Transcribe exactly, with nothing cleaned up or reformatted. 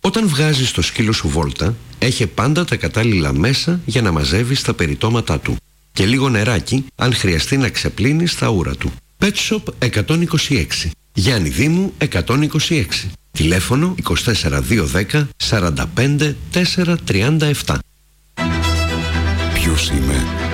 Όταν βγάζεις το σκύλο σου βόλτα, έχε πάντα τα κατάλληλα μέσα για να μαζεύεις τα περιτώματά του. Και λίγο νεράκι, αν χρειαστεί να ξεπλύνεις τα ούρα του. Pet Shop εκατόν είκοσι έξι. Γιάννη Δήμου εκατόν είκοσι έξι. Τηλέφωνο είκοσι τέσσερα διακόσια δέκα σαράντα πέντε τετρακόσια τριάντα επτά. Ποιος είμαι?